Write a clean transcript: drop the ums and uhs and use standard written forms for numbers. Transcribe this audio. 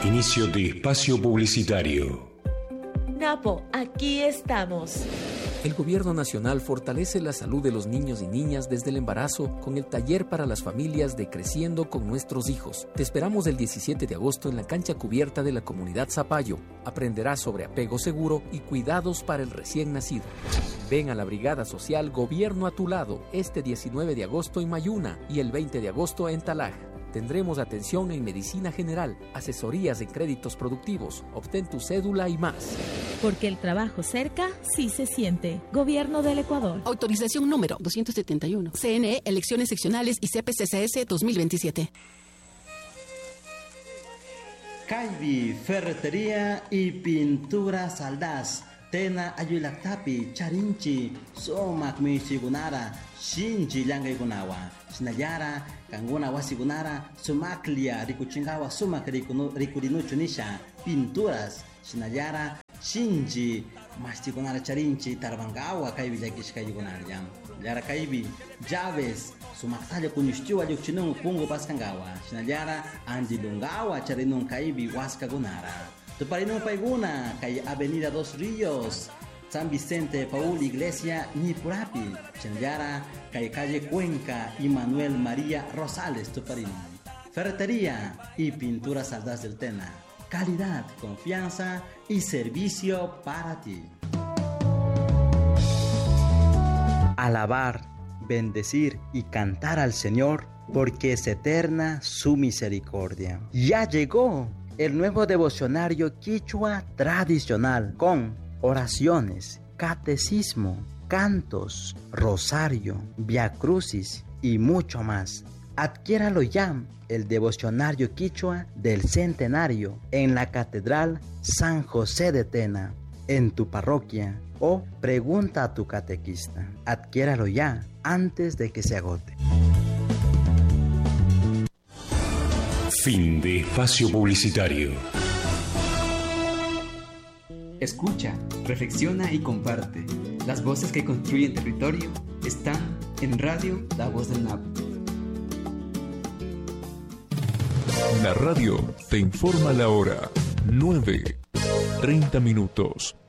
Inicio de espacio publicitario. Napo, aquí estamos. El Gobierno Nacional fortalece la salud de los niños y niñas desde el embarazo con el taller para las familias de Creciendo con Nuestros Hijos. Te esperamos el 17 de agosto en la cancha cubierta de la comunidad Zapallo. Aprenderás sobre apego seguro y cuidados para el recién nacido. Ven a la Brigada Social Gobierno a tu lado este 19 de agosto en Mayuna y el 20 de agosto en Talag. Tendremos atención en medicina general, asesorías en créditos productivos, obtén tu cédula y más. Porque el trabajo cerca sí se siente. Gobierno del Ecuador. Autorización número 271. CNE, elecciones seccionales y CPCCS 2027. Caibi, ferretería y pintura Saldaz. Tena ayuilaktapi, charinchi, somak mi sigunara, shinji llangay gunawa. Sinayara, kanguna wasigunara, sumaklia, rikuchingawa, sumak rikurinucho nisha, pinturas. Sinayara, shinji, mastigunara charinchi, tarbangawa, kaibi yakishkay gunar yam. Yara kaibi, llaves, sumaktalyo kunyushtiwa yukchinung pungo paskangawa. Sinayara, anjilungawa, charinung kaibi waska gunara. Tuparinung paiguna, kay Avenida Dos Ríos, San Vicente Paul Iglesia, Nipurapi, Chenayara, kay calle Cuenca y Manuel María Rosales, Tuparinung. Ferretería y pintura Saldaz del Tena. Calidad, confianza y servicio para ti. Alabar, bendecir y cantar al Señor, porque es eterna su misericordia. Ya llegó el nuevo devocionario quichua tradicional con oraciones, catecismo, cantos, rosario, viacrucis y mucho más. Adquiéralo ya, el devocionario quichua del centenario en la Catedral San José de Tena, en tu parroquia, o pregunta a tu catequista. Adquiéralo ya antes de que se agote. Fin de espacio publicitario. Escucha, reflexiona y comparte. Las voces que construyen territorio están en Radio La Voz del Napo. La radio te informa la hora. 9:30.